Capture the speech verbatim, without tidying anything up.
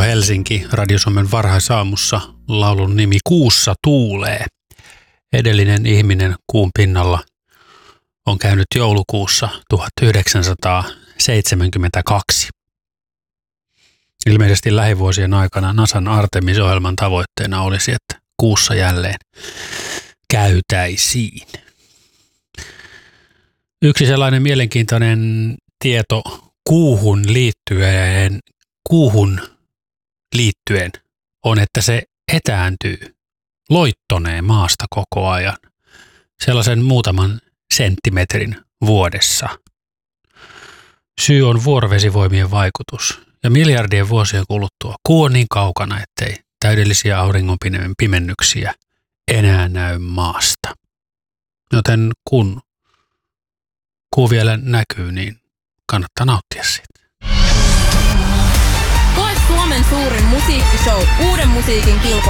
Helsinki, Radio Suomen varhaisaamussa. Laulun nimi Kuussa tuulee. Edellinen ihminen kuun pinnalla on käynyt joulukuussa tuhatyhdeksänsataaseitsemänkymmentäkaksi. Ilmeisesti lähivuosien aikana NASAn Artemis-ohjelman tavoitteena olisi, että kuussa jälleen käytäisiin. Yksi sellainen mielenkiintoinen tieto kuuhun liittyen, kuuhun liittyen on, että se etääntyy, loittonee maasta koko ajan, sellaisen muutaman senttimetrin vuodessa. Syy on vuorovesivoimien vaikutus, ja miljardien vuosien kuluttua kuu on niin kaukana, ettei täydellisiä auringon pimennyksiä enää näy maasta. Joten kun kuu vielä näkyy, niin kannattaa nauttia siitä. Koe Suomen suurin musiikkishow Uuden musiikin kilpailu.